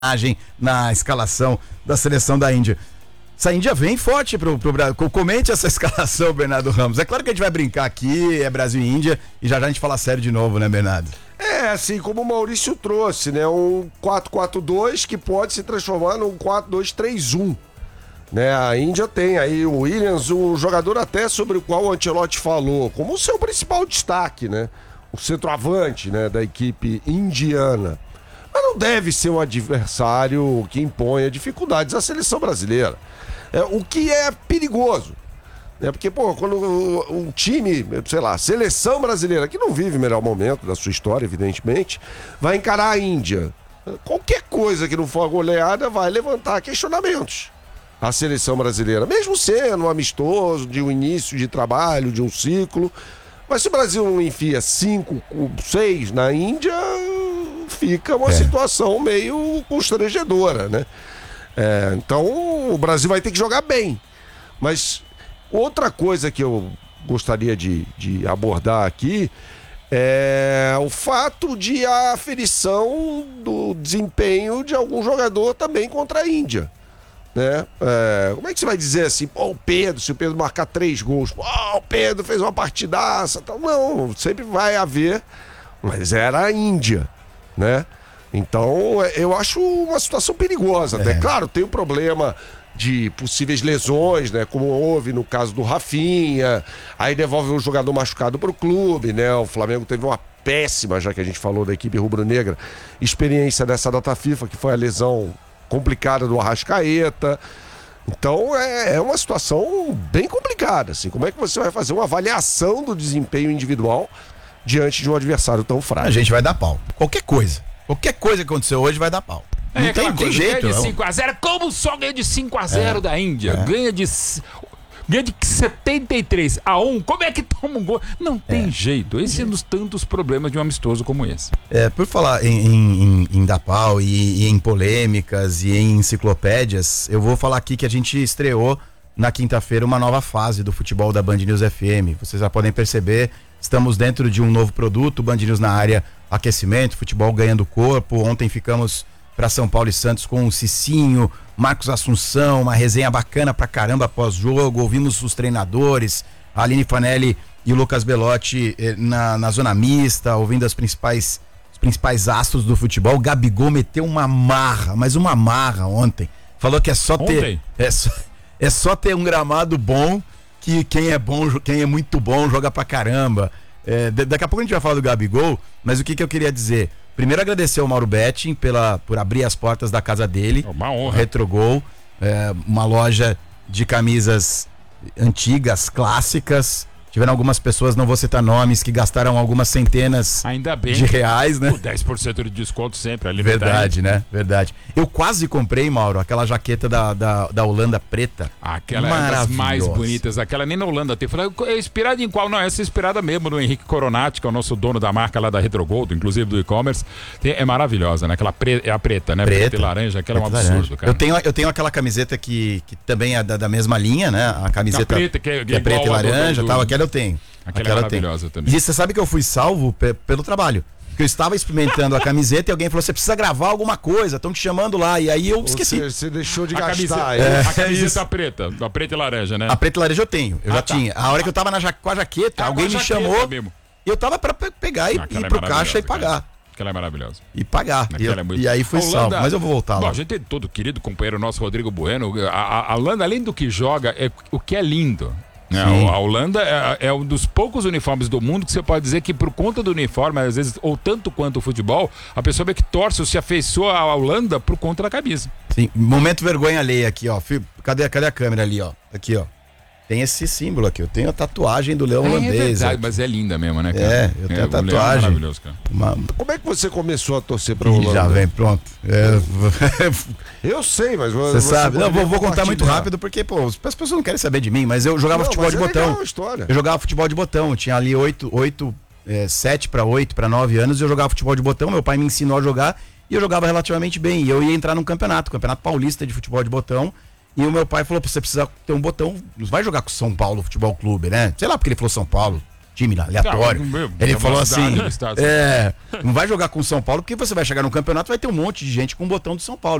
na escalação da seleção da Índia. Essa Índia vem forte pro Brasil. Comente essa escalação, Bernardo Ramos. É claro que a gente vai brincar aqui, é Brasil e Índia, e já a gente fala sério de novo, né, Bernardo? Assim como o Maurício trouxe, né? Um 4-4-2 que pode se transformar num 4-2-3-1. Né? A Índia tem aí o Williams, um jogador até sobre o qual o Ancelotti falou, como o seu principal destaque, né? O centroavante, né, da equipe indiana. Mas não deve ser um adversário que imponha dificuldades à seleção brasileira. O que é perigoso. Porque, quando um time, sei lá, seleção brasileira, que não vive o melhor momento da sua história, evidentemente, vai encarar a Índia. Qualquer coisa que não for goleada vai levantar questionamentos à seleção brasileira, mesmo sendo um amistoso, de um início de trabalho, de um ciclo. Mas se o Brasil enfia 5, 6 na Índia, fica uma situação meio constrangedora, né? Então o Brasil vai ter que jogar bem. Mas outra coisa que eu gostaria de abordar aqui é o fato de a aferição do desempenho de algum jogador também contra a Índia, né? Como é que você vai dizer assim, o Pedro, se o Pedro marcar 3 gols, o Pedro fez uma partidaça, tal. Não, sempre vai haver, mas era a Índia, né? Então eu acho uma situação perigosa, né? Claro, tem o problema de possíveis lesões, né? Como houve no caso do Rafinha, aí devolve um jogador machucado pro clube, né? O Flamengo teve uma péssima, já que a gente falou da equipe rubro-negra, experiência dessa data FIFA, que foi a lesão complicada do Arrascaeta. Então é uma situação bem complicada, assim. Como é que você vai fazer uma avaliação do desempenho individual diante de um adversário tão frágil? A gente vai dar pau. Qualquer coisa que aconteceu hoje vai dar pau. Não tem jeito. Ganha de 5-0, como só ganha de 5-0 da Índia? Ganha de 73-1, como é que toma um gol? Não tem jeito. Esse é um dos tantos problemas de um amistoso como esse. Por falar em dar pau e em polêmicas e em enciclopédias, eu vou falar aqui que a gente estreou na quinta-feira uma nova fase do futebol da Band News FM. Vocês já podem perceber, estamos dentro de um novo produto, Band News na área aquecimento, futebol ganhando corpo. Ontem ficamos para São Paulo e Santos com o Cicinho, Marcos Assunção, uma resenha bacana pra caramba pós-jogo. Ouvimos os treinadores, a Aline Fanelli e o Lucas Belotti na zona mista, ouvindo os principais astros do futebol. O Gabigol meteu uma marra, mas uma marra ontem. Falou que é só ter um gramado bom, que quem é muito bom joga pra caramba. Daqui a pouco a gente vai falar do Gabigol, mas o que eu queria dizer? Primeiro, agradecer ao Mauro Betting por abrir as portas da casa dele. Uma honra. Retrogol, uma loja de camisas antigas, clássicas. Tiveram algumas pessoas, não vou citar nomes, que gastaram algumas centenas ainda bem de reais, né? O 10% de desconto sempre. Ali verdade, né? Verdade. Eu quase comprei, Mauro, aquela jaqueta da Holanda preta. Aquela é das mais bonitas. Aquela nem na Holanda tem. Falei, é inspirada em qual? Não, essa é inspirada mesmo no Henrique Coronati, que é o nosso dono da marca lá da Retrogold, inclusive do e-commerce. É maravilhosa, né? Aquela é a preta, né? Preta e laranja, aquela é um absurdo, cara. Eu tenho aquela camiseta que também é da mesma linha, né? A camiseta que é preta e laranja, tal. Aquela eu tenho. Aquela é maravilhosa também. E você sabe que eu fui salvo pelo trabalho. Porque eu estava experimentando a camiseta e alguém falou: você precisa gravar alguma coisa, estão te chamando lá. E aí eu esqueci. Você deixou de gastar. A camiseta preta, a preta e laranja, né? A preta e laranja eu tenho, eu já tinha. A hora que eu tava com a jaqueta, alguém me chamou. E eu tava pra pegar e ir pro caixa e pagar. Aquela é maravilhosa. E pagar. E aí fui salvo. Mas eu vou voltar lá. A gente tem todo querido companheiro nosso, Rodrigo Bueno. A Holanda, além do que joga, o que é lindo. A Holanda é um dos poucos uniformes do mundo que você pode dizer que por conta do uniforme, às vezes, ou tanto quanto o futebol, a pessoa vê que torce ou se afeiçoa à Holanda por conta da camisa. Sim, momento vergonha alheia aqui, ó. Cadê a câmera ali, ó? Aqui, ó. Tem esse símbolo aqui, eu tenho a tatuagem do leão holandês. É verdade, mas é linda mesmo, né, cara? Eu tenho a tatuagem. É maravilhoso, cara. Como é que você começou a torcer pra Holanda? Já vem, pronto. Eu sei, mas você sabe. Não, vou contar muito rápido porque, as pessoas não querem saber de mim, mas eu jogava futebol de botão. Eu jogava futebol de botão, eu tinha ali 7 para 8, para 9 anos, eu jogava futebol de botão, meu pai me ensinou a jogar e eu jogava relativamente bem. E eu ia entrar num campeonato paulista de futebol de botão. E o meu pai falou: você precisa ter um botão, não vai jogar com o São Paulo Futebol Clube, né? Sei lá porque ele falou São Paulo. time aleatório. Ele falou assim, não vai jogar com o São Paulo porque você vai chegar no campeonato e vai ter um monte de gente com o botão do São Paulo.